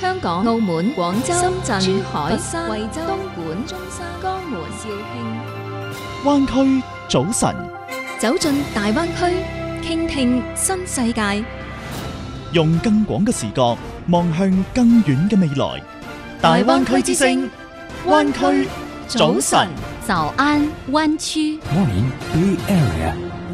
香港、澳門、廣州、深圳、珠海、 佛山、 惠州、東莞、中山、江門、肇慶。 灣區早晨， 走進大灣區，傾聽新世界。 用更廣嘅視角望向更遠嘅未來。大灣區之聲，灣區早晨。 早安灣區。 Morning Bay Area。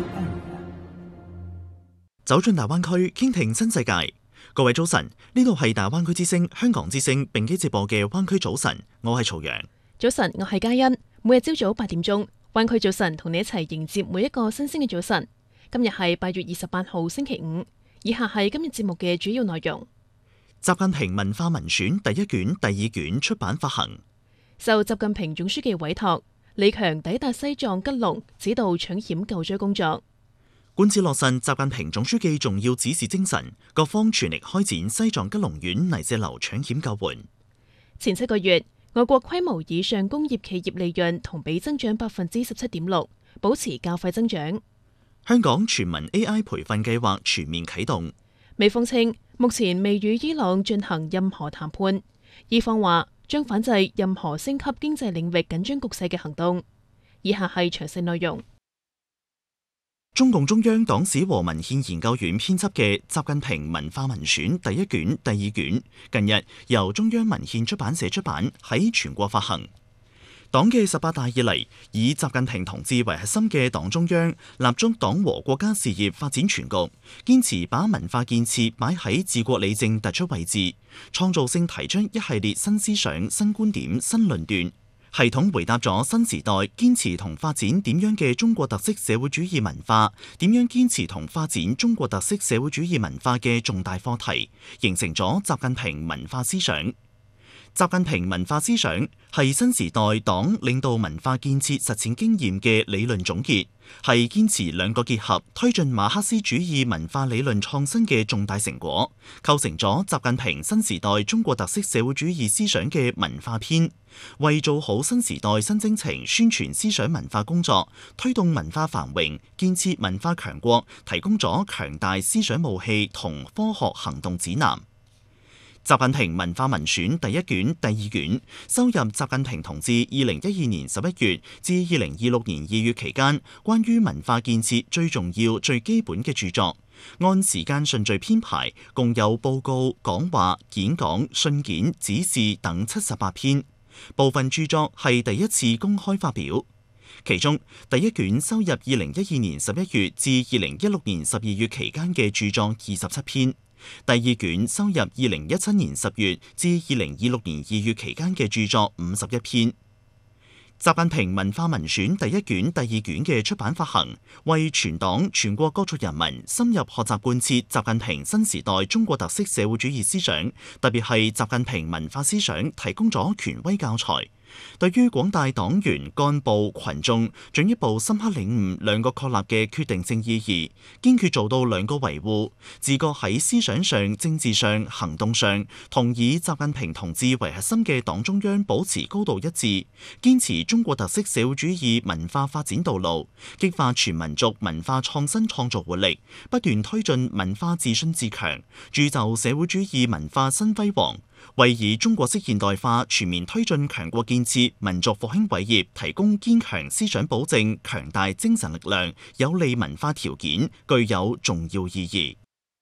走進大灣區，傾聽新世界。各位早晨，呢度係大灣區之聲、香港之聲並機直播嘅灣區早晨，我係曹陽。 早晨，我係嘉欣。每日朝早8點鐘，灣區早晨同你一齊迎接每一個新鮮嘅早晨。今日係8月28號星期五，以下係今日節目嘅主要內容。 習近平文化文選第一卷、第二卷出版發行。 受習近平總書記委託，李強抵達西藏吉隆，指導搶險救災工作。 貫徹落實習近平總書記重要指示精神，各方全力開展西藏吉隆縣泥石流搶險救援。 前7個月，外國規模以上工業企業利潤同比增長17.6%，保持較快增長。 香港全民 AI 培訓計劃全面啟動。 美方稱目前未與伊朗進行任何談判，伊方話將反制任何升級經濟領域緊張局勢嘅行動。以下係詳細內容。 中共中央黨史和文獻研究院編輯嘅《習近平文化文選》第一卷、第二卷，近日由中央文獻出版社出版，喺全國發行。黨嘅18大以嚟，以習近平同志為核心嘅黨中央，立足黨和國家事業發展全局，堅持把文化建設擺喺治國理政突出位置，創造性提出一系列新思想、新觀點、新論斷，系統回答咗新時代堅持同發展點樣嘅中國特色社會主義文化，點樣堅持同發展中國特色社會主義文化嘅重大課題，形成咗習近平文化思想。習近平文化思想係新時代黨領導文化建設實踐經驗嘅理論總結，係堅持兩個結合推進馬克思主義文化理論創新嘅重大成果，構成咗習近平新時代中國特色社會主義思想嘅文化篇，為做好新時代新征程宣傳思想文化工作，推動文化繁榮、建設文化強國，提供咗強大思想武器同科學行動指南。習近平文化文選第一卷、第二卷收入習近平同志2012年11月至2026年2月期間關於文化建設最重要、最基本嘅著作，按時間順序編排，共有報告、講話、演講、信件、指示等78篇。部分著作係第一次公開發表。其中第一卷收入2012年11月至2016年12月期間嘅著作27篇。第二卷收入2017年10月至2026年2月期間嘅著作51篇。習近平文化文選第一卷、第二卷嘅出版發行，為全黨全國各族人民深入學習貫徹習近平新時代中國特色社會主義思想，特別係習近平文化思想提供咗權威教材。對於廣大黨員幹部群眾進一步深刻領悟兩個確立嘅決定性意義，堅決做到兩個維護，自覺喺思想上、政治上、行動上同以習近平同志為核心嘅黨中央保持高度一致，堅持中國特色社會主義文化發展道路，激發全民族文化創新創造活力，不斷推進文化自信自強，鑄就社會主義文化新輝煌，為以中國式現代化全面推進強國建設、民族復興偉業提供堅強思想保證、強大精神力量、有利文化條件，具有重要意義。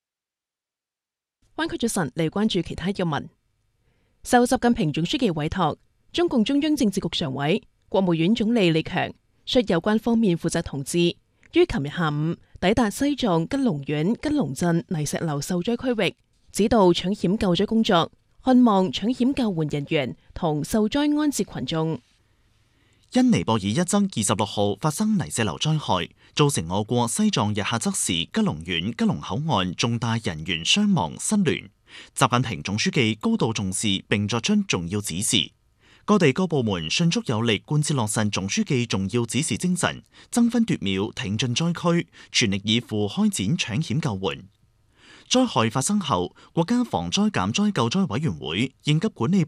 灣區早晨嚟關注其他要聞。受習近平總書記委託，中共中央政治局常委、國務院總理李強率有關方面負責同志，於琴日下午抵達西藏吉隆縣吉隆鎮泥石流受災區域，指導搶險救災工作，看望搶險救援人員同受災安置群眾。 因尼泊爾一則26號發生泥石流災害，造成我國西藏日喀則市吉隆縣吉隆口岸重大人員傷亡失聯。習近平總書記高度重視並作出重要指示，各地各部門迅速有力貫徹落實總書記重要指示精神，爭分奪秒挺進災區，全力以赴開展搶險救援。災害發生後，國家防災減災救災委員會、應急管理